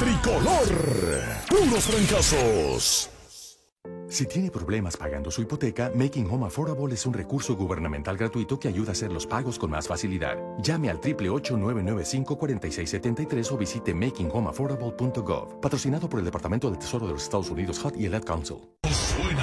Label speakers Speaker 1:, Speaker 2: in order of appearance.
Speaker 1: tricolor. Puros fracasos.
Speaker 2: Si tiene problemas pagando su hipoteca, Making Home Affordable es un recurso gubernamental gratuito que ayuda a hacer los pagos con más facilidad. Llame al 888-995-4673 o visite makinghomeaffordable.gov. Patrocinado por el Departamento del Tesoro de los Estados Unidos, HUD y el Ad Council.
Speaker 1: Suena